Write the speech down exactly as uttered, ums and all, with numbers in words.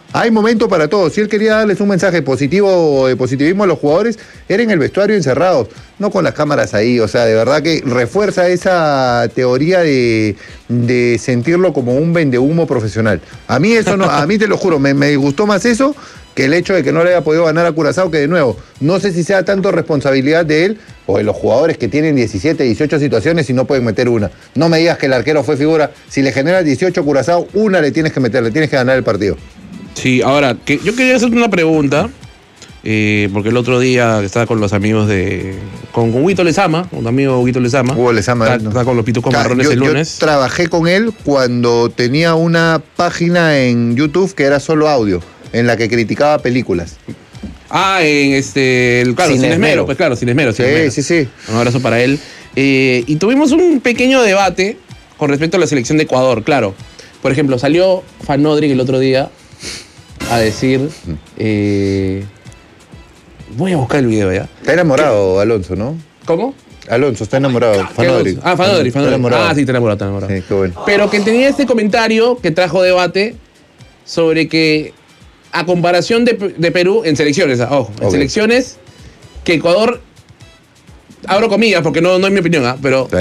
Hay momento para todo. Si él quería darles un mensaje positivo, de positivismo a los jugadores, era en el vestuario encerrados, no con las cámaras ahí. O sea, de verdad que refuerza esa teoría de, de sentirlo como un vendehumo profesional. A mí eso no, a mí te lo juro, me, me gustó más eso que el hecho de que no le haya podido ganar a Curazao, que de nuevo, no sé si sea tanto responsabilidad de él o de los jugadores que tienen diecisiete, dieciocho situaciones y no pueden meter una. No me digas que el arquero fue figura. Si le generas dieciocho a Curazao, una le tienes que meter, le tienes que ganar el partido. Sí, ahora, que yo quería hacerte una pregunta, eh, porque el otro día estaba con los amigos de... Con, con Huito Lezama, un amigo Huito Lezama. Hugo Lezama. Está, no. está con los pitucos marrones yo, el lunes. Yo trabajé con él cuando tenía una página en YouTube que era solo audio, en la que criticaba películas. Ah, en este... el- Claro, Sin sin, esmero, esmero. pues claro, sin esmero. Sin Sí, esmero. sí, sí. Un abrazo para él. Eh, y tuvimos un pequeño debate con respecto a la selección de Ecuador, claro. Por ejemplo, salió Fanodric el otro día a decir... eh, voy a buscar el video ya. Está enamorado Alonso, ¿no? ¿Cómo? Alonso está enamorado. Fanodric. Ah, Fanodric, Está Fanodric. enamorado. Ah, sí, está enamorado, está enamorado. Sí, qué bueno. Pero que tenía este comentario que trajo debate sobre que, a comparación de, de Perú, en selecciones, ojo, en Ok. selecciones, que Ecuador, abro comillas porque no, no es mi opinión, ¿ah? Pero